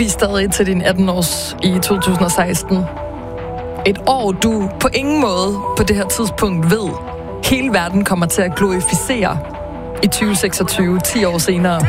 Vi er stadig til din 18 års i 2016. Et år, du på ingen måde på det her tidspunkt ved, hele verden kommer til at glorificere i 2026, 10 år senere.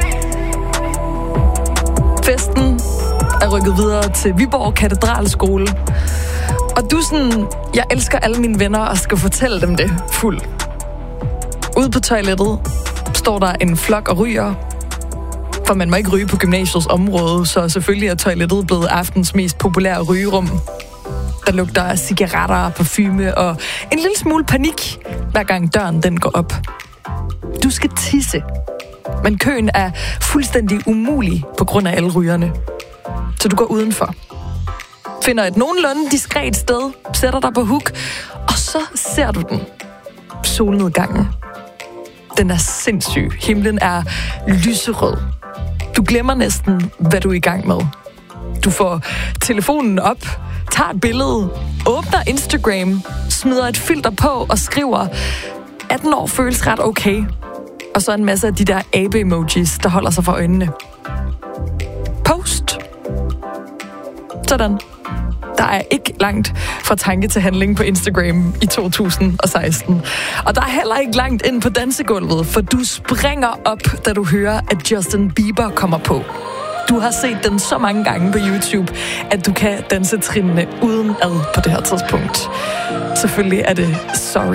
Festen er rykket videre til Viborg Katedralskole. Og du sådan, jeg elsker alle mine venner og skal fortælle dem det fuld. Ude på toilettet står der en flok og ryger. For man må ikke ryge på gymnasiets område, så selvfølgelig er toilettet blevet aftens mest populære rygerum. Der lugter af cigaretter, parfume og en lille smule panik, hver gang døren den går op. Du skal tisse, men køen er fuldstændig umulig på grund af alle rygerne. Så du går udenfor. Finder et nogenlunde diskret sted, sætter dig på huk, og så ser du den. Solnedgangen. Den er sindssyg. Himlen er lyserød. Du glemmer næsten, hvad du er i gang med. Du får telefonen op, tager et billede, åbner Instagram, smider et filter på og skriver 18 år føles ret okay. Og så en masse af de der abe-emojis, der holder sig for øjnene. Post. Sådan. Der er ikke langt fra tanke til handling på Instagram i 2016. Og der er heller ikke langt ind på dansegulvet, for du springer op, da du hører, at Justin Bieber kommer på. Du har set den så mange gange på YouTube, at du kan danse trinene uden ad på det her tidspunkt. Selvfølgelig er det Sorry.